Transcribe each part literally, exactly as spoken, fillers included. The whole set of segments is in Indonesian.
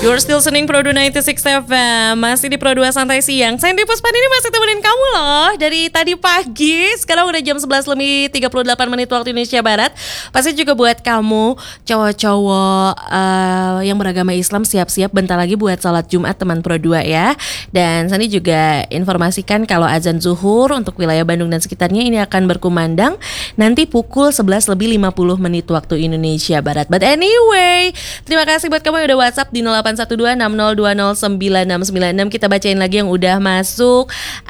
You're still listening Pro dua sembilan enam F M. Masih di Pro dua Santai Siang. Sandy Puspanini masih temenin kamu loh dari tadi pagi. Sekarang udah jam sebelas lebih tiga puluh delapan menit waktu Indonesia Barat. Pasti juga buat kamu cowok-cowok uh, yang beragama Islam, siap-siap bentar lagi buat sholat Jumat teman Pro dua ya. Dan Sandy juga informasikan kalau azan zuhur untuk wilayah Bandung dan sekitarnya ini akan berkumandang nanti pukul sebelas lebih lima puluh menit waktu Indonesia Barat. But anyway, terima kasih buat kamu yang udah WhatsApp di nol delapan satu dua enam nol dua nol sembilan enam sembilan enam. Kita bacain lagi yang udah masuk.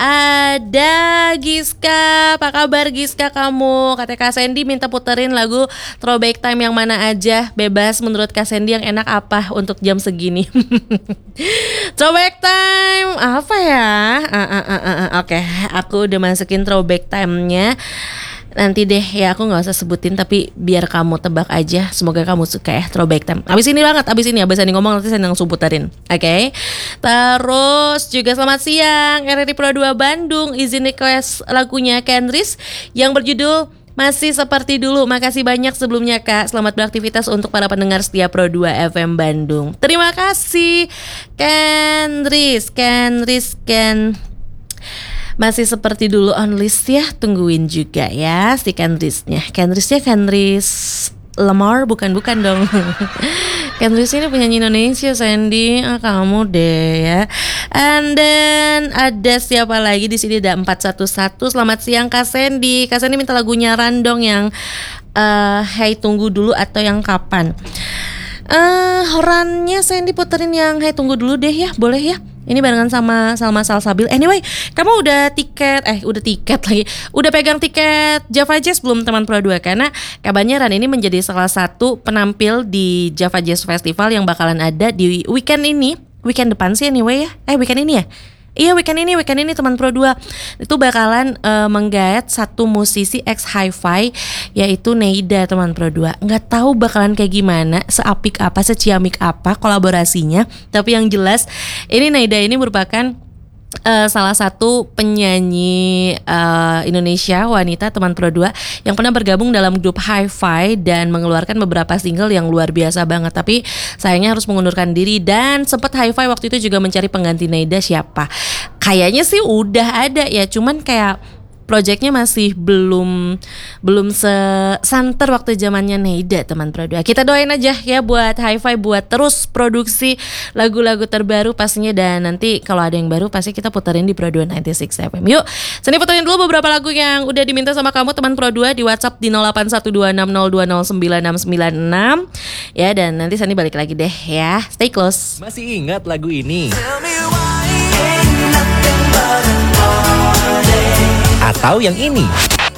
Ada Giska, apa kabar Giska kamu? Kata Kak Sandy minta puterin lagu Throwback Time yang mana aja, bebas menurut Kak Sandy yang enak apa untuk jam segini. Throwback Time apa ya? Uh, uh, uh, uh, uh. Oke, okay, aku udah masukin Throwback Time-nya. Nanti deh ya, aku gak usah sebutin, tapi biar kamu tebak aja. Semoga kamu suka ya Throwback Time. Abis ini banget, abis ini abis ini ngomong nanti saya langsung putarin. Oke okay? Terus juga selamat siang R R I Pro dua Bandung. Izin request lagunya Kendris yang berjudul Masih Seperti Dulu. Makasih banyak sebelumnya Kak. Selamat beraktivitas untuk para pendengar setia Pro dua F M Bandung. Terima kasih Kendris Kendris Ken Masih Seperti Dulu on list ya. Tungguin juga ya si Kendrisnya. Kendrisnya Kendris Lamar bukan-bukan dong. Kendris ini penyanyi Indonesia Sandy. Ah, kamu deh ya. And then ada siapa lagi di sini? Ada empat satu satu. Selamat siang Kak Sandy. Kak Sandy minta lagunya Randong yang uh, Hey Tunggu Dulu atau yang Kapan. Uh, Horannya Sandy puterin yang Hey Tunggu Dulu deh ya. Boleh ya. Ini barengan sama Salma Salsabil. Anyway, kamu udah tiket Eh udah tiket lagi Udah pegang tiket Java Jazz belum teman Pro dua? Karena kabarnya Ran ini menjadi salah satu penampil di Java Jazz Festival yang bakalan ada di weekend ini. Weekend depan sih anyway ya. Eh weekend ini ya? Iya weekend ini, weekend ini teman Pro dua itu bakalan uh, menggaet satu musisi ex hi-fi yaitu Neida teman Pro dua. Nggak tahu bakalan kayak gimana, seapik apa, seciamik apa kolaborasinya. Tapi yang jelas ini Neida ini merupakan Uh, salah satu penyanyi uh, Indonesia wanita teman Pro dua yang pernah bergabung dalam grup Hi-Fi dan mengeluarkan beberapa single yang luar biasa banget. Tapi sayangnya harus mengundurkan diri dan sempat Hi-Fi waktu itu juga mencari pengganti Neida siapa. Kayaknya sih udah ada ya, cuman kayak projectnya masih belum belum sesanter waktu zamannya Neida teman Pro dua. Kita doain aja ya buat Hi-Fi buat terus produksi lagu-lagu terbaru pastinya, dan nanti kalau ada yang baru pasti kita puterin di Pro dua sembilan enam F M. Yuk, sini puterin dulu beberapa lagu yang udah diminta sama kamu teman Pro dua di WhatsApp di nol delapan satu dua enam nol dua nol sembilan enam sembilan enam. Ya, dan nanti Sani balik lagi deh ya. Stay close. Masih ingat lagu ini? Atau yang ini?